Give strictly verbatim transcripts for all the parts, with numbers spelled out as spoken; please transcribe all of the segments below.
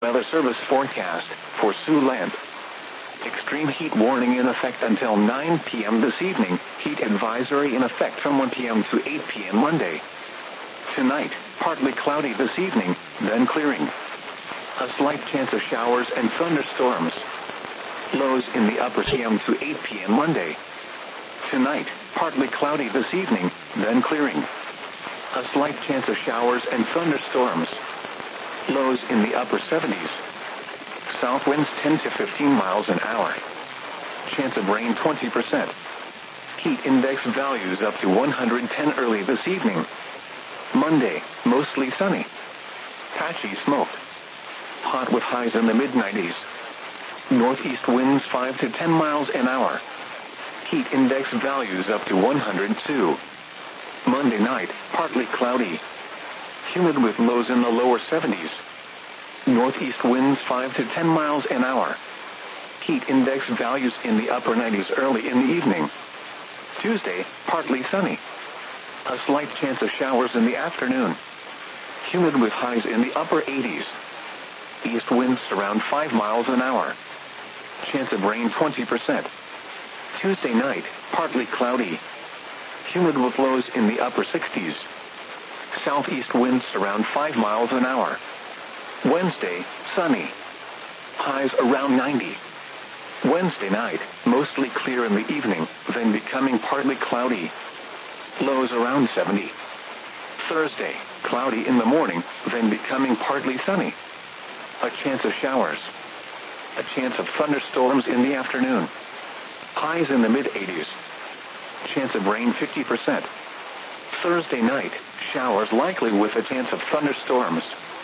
Weather Service forecast for Siouxland. Extreme heat warning in effect until nine p m this evening. Heat advisory in effect from one p m to eight p m Monday. Tonight, partly cloudy this evening, then clearing. A slight chance of showers and thunderstorms. Lows in the upper p m to eight p m Monday. Tonight, partly cloudy this evening, then clearing. A slight chance of showers and thunderstorms. Lows in the upper seventies. South winds ten to fifteen miles an hour. Chance of rain twenty percent. Heat index values up to one hundred ten early this evening. Monday, mostly sunny. Patchy smoke. Hot with highs in the mid nineties. Northeast winds five to ten miles an hour. Heat index values up to one hundred two. Monday night, partly cloudy. Humid with lows in the lower seventies. Northeast winds five to ten miles an hour. Heat index values in the upper nineties early in the evening. Tuesday, partly sunny. A slight chance of showers in the afternoon. Humid with highs in the upper eighties. East winds around five miles an hour. Chance of rain twenty percent. Tuesday night, partly cloudy. Humid with lows in the upper sixties. Southeast winds around five miles an hour. Wednesday, sunny. Highs around ninety. Wednesday night, mostly clear in the evening, then becoming partly cloudy. Lows around seventy. Thursday, cloudy in the morning, then becoming partly sunny. A chance of showers. A chance of thunderstorms in the afternoon. Highs in the mid eighties. Chance of rain fifty percent. Thursday night, showers likely with a chance of thunderstorms.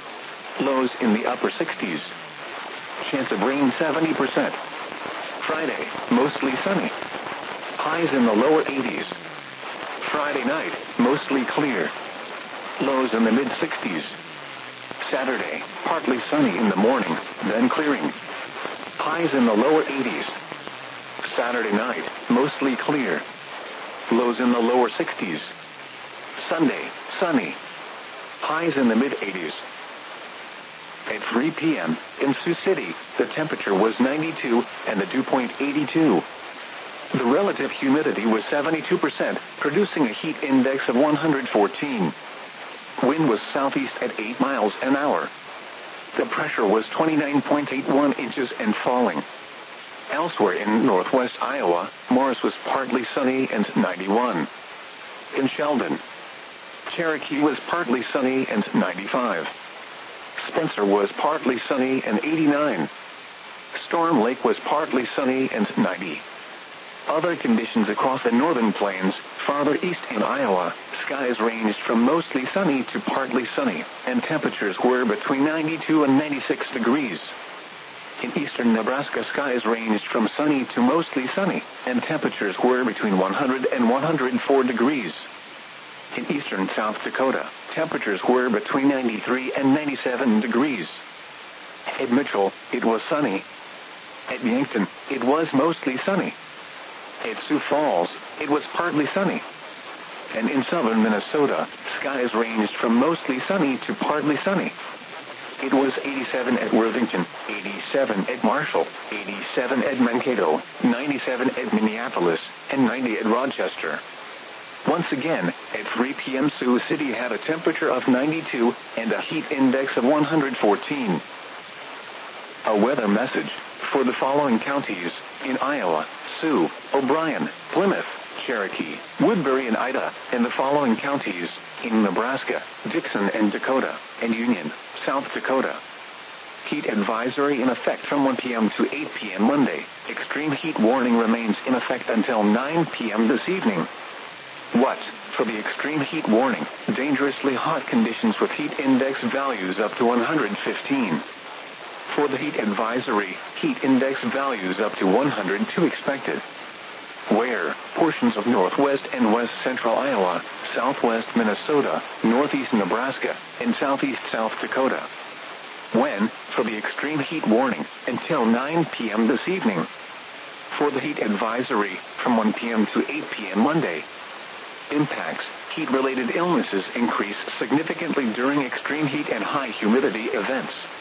Lows in the upper sixties. Chance of rain seventy percent. Friday, mostly sunny. Highs in the lower eighties. Friday night, mostly clear. Lows in the mid sixties. Saturday, partly sunny in the morning, then clearing. Highs in the lower eighties. Saturday night, mostly clear. Lows in the lower sixties. Sunday, sunny. Highs in the mid eighties. At three p m in Sioux City, the temperature was ninety-two and the dew point eighty-two. The relative humidity was seventy-two percent, producing a heat index of one hundred fourteen. Wind was southeast at eight miles an hour. The pressure was twenty-nine point eight one inches and falling. Elsewhere in northwest Iowa, Morris was partly sunny and ninety-one. In Sheldon, Cherokee was partly sunny and ninety-five. Spencer was partly sunny and eighty-nine. Storm Lake was partly sunny and ninety. Other conditions across the northern plains, farther east in Iowa, skies ranged from mostly sunny to partly sunny, and temperatures were between ninety-two and ninety-six degrees. In eastern Nebraska, skies ranged from sunny to mostly sunny, and temperatures were between one hundred and one hundred four degrees. In eastern South Dakota, temperatures were between ninety-three and ninety-seven degrees. At Mitchell, it was sunny. At Yankton, it was mostly sunny. At Sioux Falls, it was partly sunny. And in southern Minnesota, skies ranged from mostly sunny to partly sunny. It was eighty-seven at Worthington, eighty-seven at Marshall, eighty-seven at Mankato, ninety-seven at Minneapolis, and ninety at Rochester. Once again, at three p m Sioux City had a temperature of ninety-two and a heat index of one hundred fourteen. A weather message for the following counties in Iowa: Sioux, O'Brien, Plymouth, Cherokee, Woodbury and Ida, and the following counties in Nebraska: Dixon and Dakota, and Union, South Dakota. Heat advisory in effect from one p m to eight p m Monday. Extreme heat warning remains in effect until nine p m this evening. What? For the extreme heat warning, dangerously hot conditions with heat index values up to one hundred fifteen. For the heat advisory, heat index values up to one hundred two expected. Where? Portions of northwest and west central Iowa, southwest Minnesota, northeast Nebraska, and southeast South Dakota. When? For the extreme heat warning, until nine p m this evening. For the heat advisory, from one p m to eight p m Monday. Impacts: heat-related illnesses increase significantly during extreme heat and high humidity events.